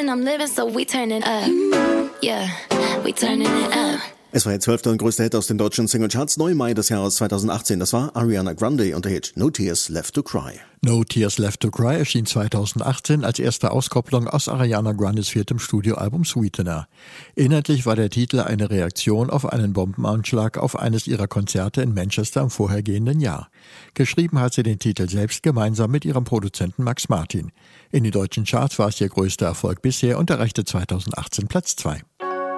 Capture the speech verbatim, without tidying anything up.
and I'm living, so we turning up. Yeah, we turning it up. Es war ihr zwölfter und größter Hit aus den deutschen Singlecharts, neu im Mai des Jahres zweitausendachtzehn. Das war Ariana Grande und der Hit No Tears Left to Cry. No Tears Left to Cry erschien zweitausendachtzehn als erste Auskopplung aus Ariana Grandes viertem Studioalbum Sweetener. Inhaltlich war der Titel eine Reaktion auf einen Bombenanschlag auf eines ihrer Konzerte in Manchester im vorhergehenden Jahr. Geschrieben hat sie den Titel selbst gemeinsam mit ihrem Produzenten Max Martin. In den deutschen Charts war es ihr größter Erfolg bisher und erreichte zweitausendachtzehn Platz zwei.